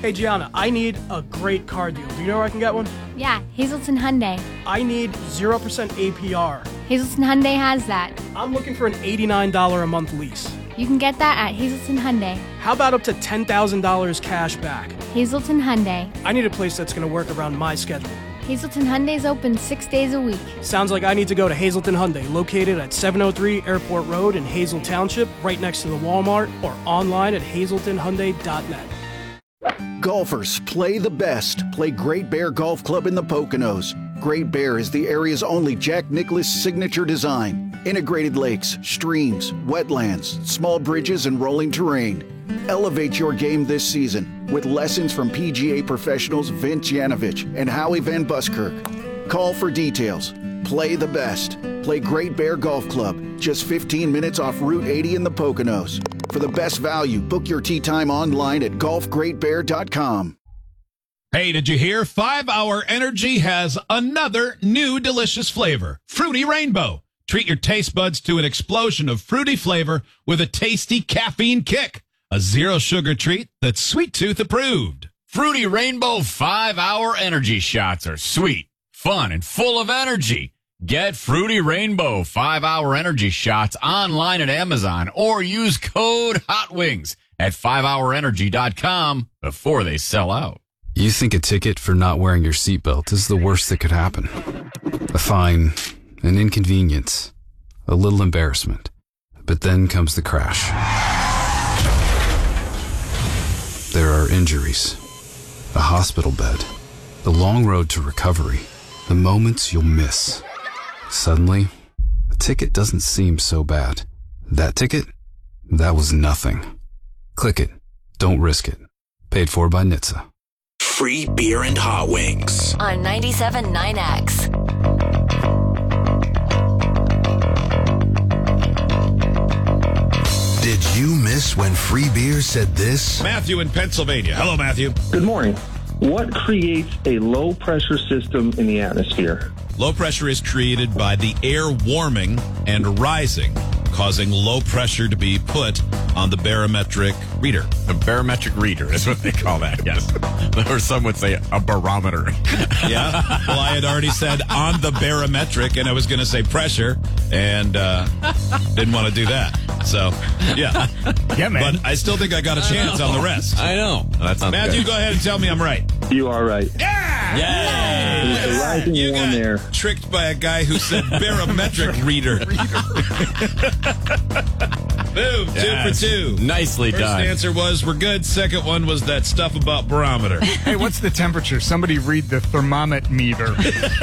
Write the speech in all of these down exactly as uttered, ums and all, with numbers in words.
Hey, Gianna, I need a great car deal. Do you know where I can get one? Yeah, Hazelton Hyundai. I need zero percent A P R. Hazelton Hyundai has that. I'm looking for an eighty-nine dollars a month lease. You can get that at Hazelton Hyundai. How about up to ten thousand dollars cash back? Hazelton Hyundai. I need a place that's going to work around my schedule. Hazelton Hyundai's open six days a week. Sounds like I need to go to Hazelton Hyundai, located at seven oh three Airport Road in Hazel Township, right next to the Walmart, or online at hazelton hyundai dot net. Golfers, play the best. Play Great Bear Golf Club in the Poconos. Great Bear is the area's only Jack Nicklaus signature design. Integrated lakes, streams, wetlands, small bridges, and rolling terrain. Elevate your game this season with lessons from P G A professionals Vince Yanovich and Howie Van Buskirk. Call for details. Play the best. Play Great Bear Golf Club, just fifteen minutes off Route eighty in the Poconos. For the best value, book your tee time online at golf great bear dot com. Hey, did you hear? five hour Energy has another new delicious flavor, Fruity Rainbow. Treat your taste buds to an explosion of fruity flavor with a tasty caffeine kick. A zero-sugar treat that's Sweet Tooth approved. Fruity Rainbow five hour Energy shots are sweet, fun, and full of energy. Get Fruity Rainbow five hour Energy shots online at Amazon or use code HOTWINGS at five hour energy dot com before they sell out. You think a ticket for not wearing your seatbelt is the worst that could happen. A fine, an inconvenience, a little embarrassment. But then comes the crash. There are injuries, a hospital bed, the long road to recovery, the moments you'll miss. Suddenly, a ticket doesn't seem so bad. That ticket? That was nothing. Click it. Don't risk it. Paid for by N H T S A. Free beer and hot wings. On ninety-seven point nine X. Did you miss when Free Beer said this? Matthew in Pennsylvania. Hello, Matthew. Good morning. What creates a low-pressure system in the atmosphere? Low pressure is created by the air warming and rising, causing low pressure to be put on the barometric reader. The barometric reader is what they call that, yes. Or some would say a barometer. Yeah. Well, I had already said on the barometric, and I was going to say pressure, and uh, didn't want to do that. So, yeah. Yeah, man. But I still think I got a chance on the rest. I know. That sounds Matthew, good. go ahead and tell me I'm right. You are right. Yeah! Yay! It's the rising You warm got air. tricked by a guy who said barometric reader. Boom, Yes. two for two. Nicely First done. answer was we're good. Second one was that stuff about barometer. Hey, what's the temperature? Somebody read the thermometer meter.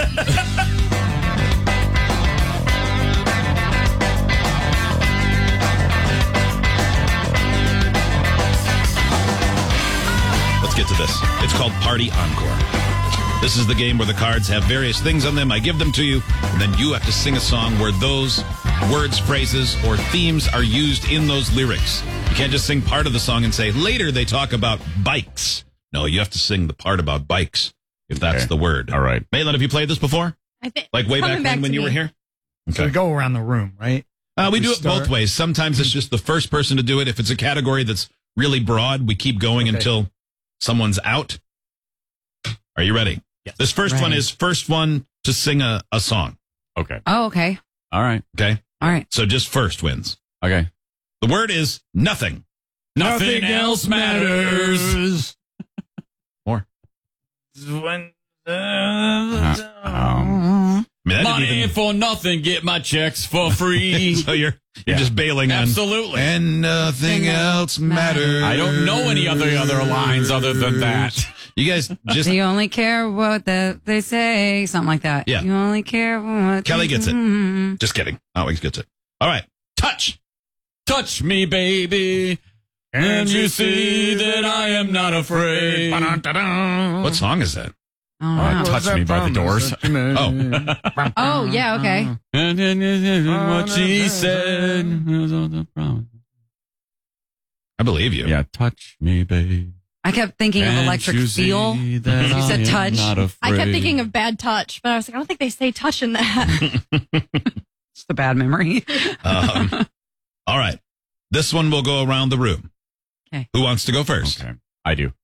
Let's get to this. It's called Party Encore. This is the game where the cards have various things on them. I give them to you, and then you have to sing a song where those words, phrases, or themes are used in those lyrics. You can't just sing part of the song and say, later they talk about bikes. No, you have to sing the part about bikes, if that's Okay. the word. All right. Maitland, have you played this before? I think Like way back coming then when to you me. were here? So we go around the room, right? Uh, we We do it start- both ways. Sometimes it's just the first person to do it. If it's a category that's really broad, we keep going Okay. until someone's out. Are you ready? Yes. This first Ready. one is first one to sing a, a song. Okay. Oh, okay. All right. Okay? All right. So just first wins. Okay. The word is nothing. Nothing else matters. More. When Um, I mean, that didn't money even- for nothing, get my checks for free. so you're you're Yeah. just bailing on. Absolutely. And nothing else matters. I don't know any other other lines other than that. You guys just You only care what the, they say, something like that. Yeah. You only care what Kelly gets it. Mm. just kidding. Always gets it. All right. Touch. Touch me, baby. And you see that I am not afraid. What song is that? Oh, Uh, wow. touch me by the Doors. Oh. Oh, yeah, okay. And then what she said. I believe you. Yeah, touch me, babe. I kept thinking of Can't Electric you Feel. see You that I said am touch. not I kept afraid? thinking of Bad Touch, but I was like, I don't think they say touch in that. It's the bad memory. Um, all right. This one will go around the room. Okay. Who wants to go first? Okay, I do.